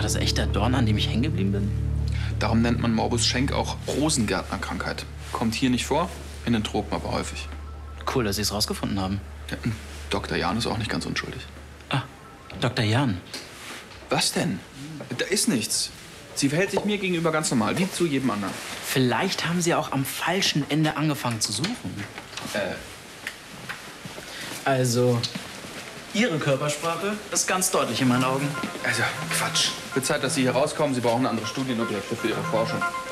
das echt der Dorn, an dem ich hängen geblieben bin? Darum nennt man Morbus Schenck auch Rosengärtnerkrankheit. Kommt hier nicht vor, in den Tropen aber häufig. Cool, dass Sie es rausgefunden haben. Ja, Dr. Jan ist auch nicht ganz unschuldig. Ah, Dr. Jan. Was denn? Da ist nichts. Sie verhält sich mir gegenüber ganz normal, wie zu jedem anderen. Vielleicht haben Sie auch am falschen Ende angefangen zu suchen. Also, Ihre Körpersprache ist ganz deutlich in meinen Augen. Also, Quatsch. Wird Zeit, dass Sie hier rauskommen. Sie brauchen andere Studienobjekte für Ihre Forschung.